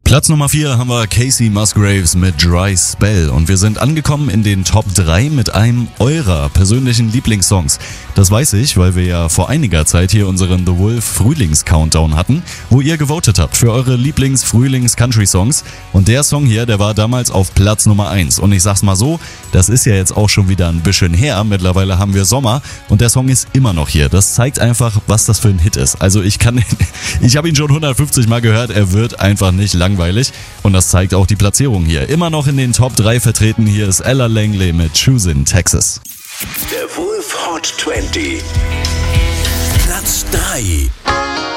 Platz Nummer 4 haben wir Casey Musgraves mit Dry Spell und wir sind angekommen in den Top 3 mit einem eurer persönlichen Lieblingssongs. Das weiß ich, weil wir ja vor einiger Zeit hier unseren The Wolf Frühlings-Countdown hatten, wo ihr gewotet habt für eure Lieblings-Frühlings-Country-Songs und der Song hier, der war damals auf Platz Nummer 1 und ich sag's mal so, das ist ja jetzt auch schon wieder ein bisschen her, mittlerweile haben wir Sommer und der Song ist immer noch hier. Das zeigt einfach, was das für ein Hit ist. Also ich habe ihn schon 150 Mal gehört, er wird einfach nicht langweilig. Und das zeigt auch die Platzierung hier. Immer noch in den Top 3 vertreten. Hier ist Ella Langley mit Choosin' Texas. Der Wolf Hot 20. Platz 3.